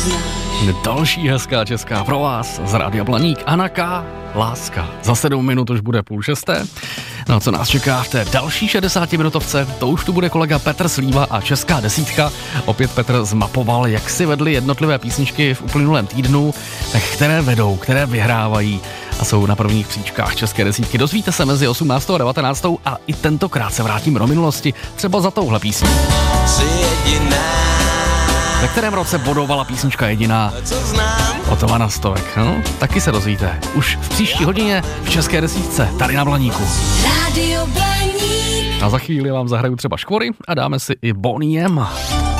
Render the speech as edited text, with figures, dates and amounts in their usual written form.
Další hezká česká pro vás z Rádia Blaník. Anna K. Láska. Za 7 minut už bude 5:30. No a co nás čeká v té další 60-minutovce, to už tu bude kolega Petr Slíva a Česká desítka. Opět Petr zmapoval, jak si vedly jednotlivé písničky v uplynulém týdnu, tak které vedou, které vyhrávají a jsou na prvních příčkách České desítky. Dozvíte se mezi 18. a 19. a i tentokrát se vrátíme do minulosti, třeba za touhle písní. Ve kterém roce bodovala písnička Jediná od Ivana Stovek? No, taky se dozvíte. Už v příští hodině v České desítce, tady na Blaníku. Rádio Blaník. A za chvíli vám zahraju třeba Škvory a dáme si i Bonnie M.